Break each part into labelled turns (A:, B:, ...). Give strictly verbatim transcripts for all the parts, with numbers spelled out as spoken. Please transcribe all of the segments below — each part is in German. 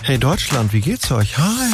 A: Hey Deutschland, wie geht's euch? Hi.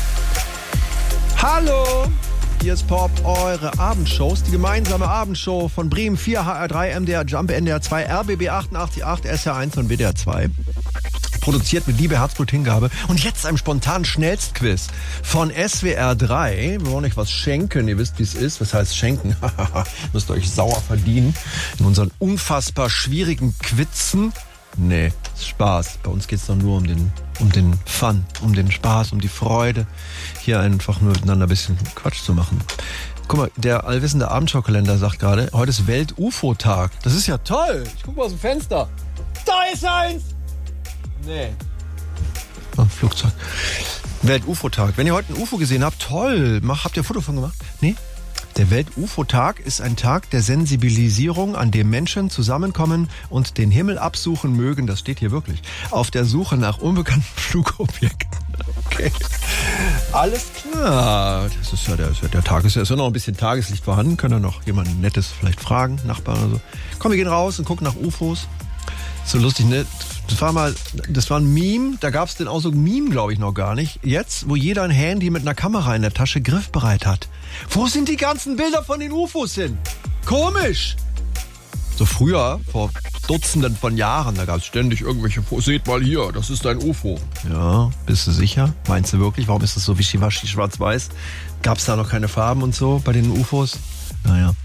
A: Hallo. Hier ist Pop, eure Abendshows, die gemeinsame Abendshow von Bremen vier, H R drei, M D R Jump, N D R zwei, R B B achtundachtzig Komma acht, S R eins und W D R zwei. Produziert mit Liebe, Herzblut, Hingabe. Und jetzt einem spontanen Schnellstquiz von S W R drei. Wir wollen euch was schenken. Ihr wisst, wie es ist. Was heißt schenken? Müsst ihr euch sauer verdienen. In unseren unfassbar schwierigen Quizen. Nee, ist Spaß. Bei uns geht's doch nur um den, um den Fun, um den Spaß, um die Freude. Hier einfach nur miteinander ein bisschen Quatsch zu machen. Guck mal, der allwissende Abendschaukalender sagt gerade, heute ist Welt-U F O-Tag. Das ist ja toll. Ich guck mal aus dem Fenster. Da ist eins! Nee. Oh, Flugzeug. Welt-U F O-Tag. Wenn ihr heute ein U F O gesehen habt, toll. Mach, habt ihr ein Foto von gemacht? Nee? Der Welt-U F O-Tag ist ein Tag der Sensibilisierung, an dem Menschen zusammenkommen und den Himmel absuchen mögen, das steht hier wirklich, auf der Suche nach unbekannten Flugobjekten. Okay. Alles klar. Das ist ja der, der Tag ist ja, ist ja noch ein bisschen Tageslicht vorhanden. Können wir noch jemanden Nettes vielleicht fragen, Nachbarn oder so. Komm, wir gehen raus und gucken nach U F Os. So lustig, ne? Das war mal, das war ein Meme, da gab es den Ausdruck Meme, glaube ich, noch gar nicht. Jetzt, wo jeder ein Handy mit einer Kamera in der Tasche griffbereit hat. Wo sind die ganzen Bilder von den U F Os hin? Komisch! So früher, vor Dutzenden von Jahren, da gab es ständig irgendwelche, seht mal hier, das ist ein U F O. Ja, bist du sicher? Meinst du wirklich? Warum ist das so wischiwaschi schwarz-weiß? Gab es da noch keine Farben und so bei den U F Os? Naja.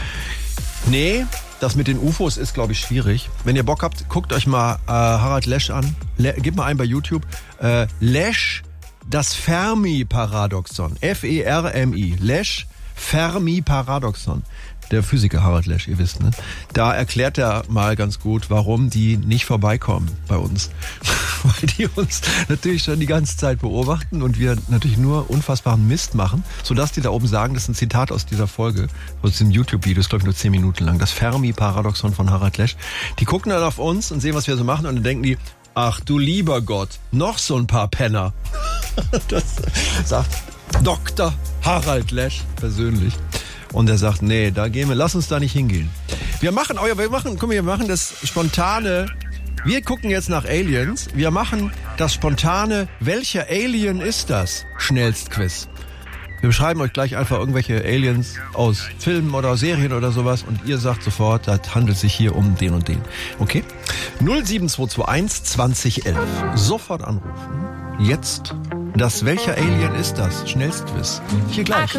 A: Nee, das mit den U F Os ist, glaube ich, schwierig. Wenn ihr Bock habt, guckt euch mal äh, Harald Lesch an. Le- gebt mal ein bei YouTube. Äh, Lesch, das Fermi-Paradoxon. F E R M I. Lesch, Fermi-Paradoxon. Der Physiker Harald Lesch, ihr wisst, ne? Da erklärt er mal ganz gut, warum die nicht vorbeikommen bei uns. Weil die uns natürlich schon die ganze Zeit beobachten und wir natürlich nur unfassbaren Mist machen, sodass die da oben sagen, das ist ein Zitat aus dieser Folge, aus dem YouTube-Video, ist glaube ich nur zehn Minuten lang, das Fermi-Paradoxon von Harald Lesch. Die gucken dann auf uns und sehen, was wir so machen und dann denken die, ach du lieber Gott, noch so ein paar Penner. Das sagt Doktor Harald Lesch persönlich. Und er sagt, nee, da gehen wir, lass uns da nicht hingehen. Wir machen, oh ja, wir machen, guck mal, wir machen das spontane, wir gucken jetzt nach Aliens, wir machen das spontane, welcher Alien ist das? Schnellstquiz. Wir beschreiben euch gleich einfach irgendwelche Aliens aus Filmen oder Serien oder sowas und ihr sagt sofort, das handelt sich hier um den und den. Okay? null sieben zwei zwei eins zwanzig elf. Sofort anrufen. Jetzt das welcher Alien ist das? Schnellstquiz. Hier gleich.